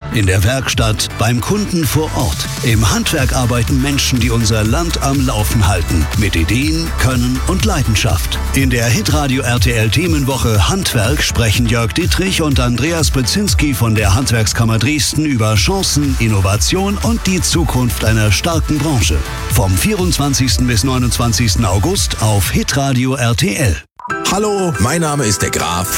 in der Werkstatt, beim Kunden vor Ort. Im Handwerk arbeiten Menschen, die unser Land am Laufen halten. Mit Ideen, Können und Leidenschaft. In der Hitradio RTL Themenwoche Handwerk sprechen Jörg Dittrich und Andreas Bezinski von der Handwerkskammer Dresden über Chancen, Innovation und die Zukunft einer starken Branche. Vom 24. bis 29. August auf Hitradio RTL. Hallo, mein Name ist der Graf